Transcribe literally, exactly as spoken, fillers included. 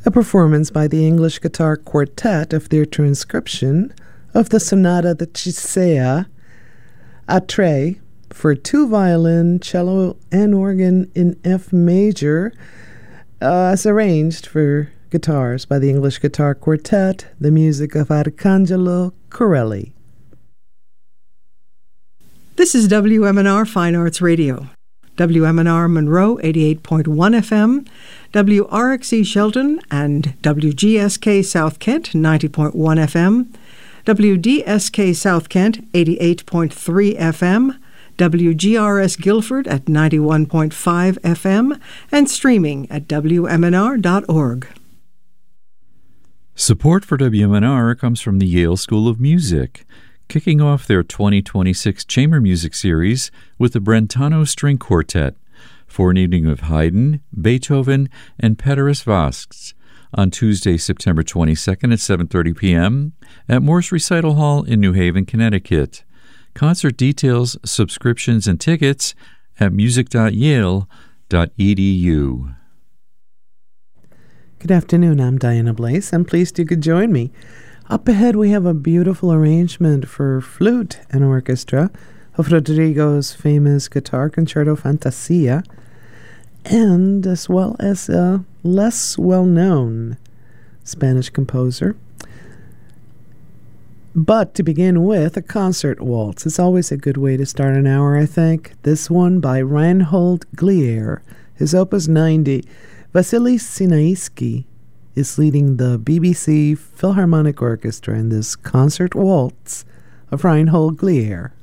a performance by the English Guitar Quartet of their transcription of the Sonata de Chisea a tre for two violin, cello, and organ in F major, uh, as arranged for guitars by the English Guitar Quartet, the music of Arcangelo Corelli. This is W M N R Fine Arts Radio. W M N R Monroe eighty-eight point one F M, W R X E Shelton and W G S K South Kent ninety point one F M, W D S K South Kent eighty-eight point three F M, W G R S Guilford at ninety-one point five F M, and streaming at W M N R dot org. Support for W M N R comes from the Yale School of Music, kicking off their twenty twenty-six Chamber Music Series with the Brentano String Quartet for an evening of Haydn, Beethoven, and Pederis Vasks on Tuesday, September twenty-second at seven thirty p.m. at Morse Recital Hall in New Haven, Connecticut. Concert details, subscriptions, and tickets at music dot yale dot e d u. Good afternoon, I'm Diana Blaze. I'm pleased you could join me. Up ahead, we have a beautiful arrangement for flute and orchestra of Rodrigo's famous guitar concerto Fantasia, and as well as a less well-known Spanish composer. But to begin with, a concert waltz. It's always a good way to start an hour, I think. This one by Reinhold Glier, his Opus ninety. Vasily Sinaisky is leading the B B C Philharmonic Orchestra in this concert waltz of Reinhold Glier.